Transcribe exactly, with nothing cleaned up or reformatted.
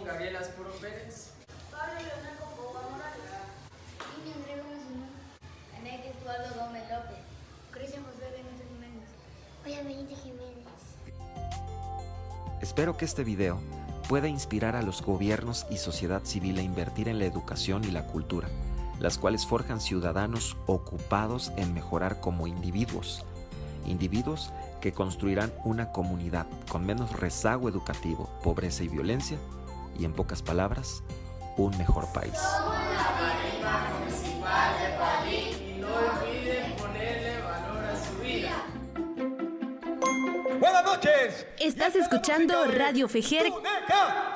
Yo, Gabriela Aspuro Pérez. Pablo Leonardo Coba Morales. Niño Andrés Gómez Simón. Anet Eduardo Gómez López. Cristian José Benítez Jiménez. Oye, Benítez Jiménez. Espero que este video pueda inspirar a los gobiernos y sociedad civil a invertir en la educación y la cultura, las cuales forjan ciudadanos ocupados en mejorar como individuos, individuos que construirán una comunidad con menos rezago educativo, pobreza y violencia, y en pocas palabras, un mejor país. Somos la Marimba Municipal de Palín y no olviden ponerle valor a su vida. Buenas noches. Estás escuchando Radio Fejer.